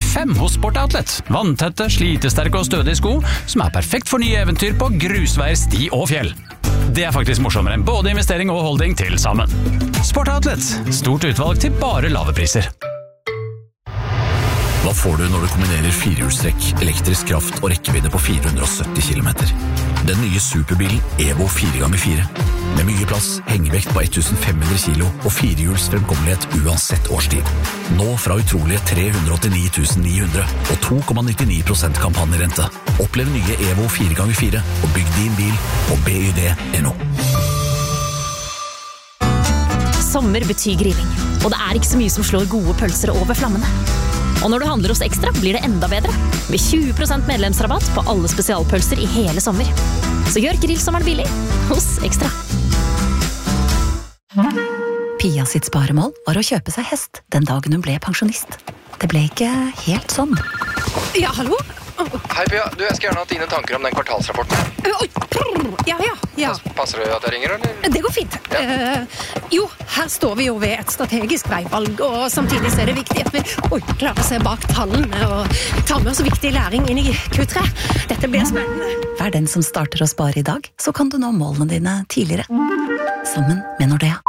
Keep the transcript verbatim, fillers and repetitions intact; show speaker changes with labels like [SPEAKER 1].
[SPEAKER 1] fem hos Sportoutlet. Vanntette, slitesterke og stødige sko, som er perfekt for nye eventyr på grusveier, sti og fjell. Det er faktisk morsommere enn både investering og holding til sammen. Sportoutlet. Stort utvalg til bare lave priser.
[SPEAKER 2] Hva får du når du kombinerer firehjulstrekk, elektrisk kraft og rekkevidde på fire hundre og sytti kilometer? Den nye superbilen Evo fire ganger fire. Med mye plass, hengevekt på femten hundre kilo og firehjuls fremkommelighet uansett årstid. Nå fra utrolige tre hundre og åttini tusen ni hundre og to komma nittini prosent kampanjerente. Opplev nye Evo fire ganger fire og bygg din bil på B Y D punktum N O.
[SPEAKER 3] Sommer betyr grilling, og det er ikke så mye som slår gode pølser over flammene. Og når du handler hos Ekstra, blir det enda bedre. Med tjue prosent medlemsrabatt på alle spesialpølser i hele sommer. Så gjør grillsommeren billig hos Ekstra.
[SPEAKER 4] Pia sitt sparemål var å kjøpe seg hest den dagen hun ble pensjonist. Det ble ikke helt sånn.
[SPEAKER 5] Ja, hallo?
[SPEAKER 6] Hei Pia, du, jeg skal gjerne ha dine tanker om den kvartalsrapporten.
[SPEAKER 5] Oi, ja, ja, ja.
[SPEAKER 6] Passer det at jeg ringer, eller?
[SPEAKER 5] Det går fint.
[SPEAKER 6] Ja.
[SPEAKER 5] Uh, jo, her står vi jo ved et strategisk veivalg, og samtidig så er det viktig at vi oi, klarer å se bak tallene og ta med oss viktig læring inn i Q tre. Dette blir spennende.
[SPEAKER 4] Vær den som starter å spare i dag, så kan du nå målene dine tidligere. Sammen med Nordea.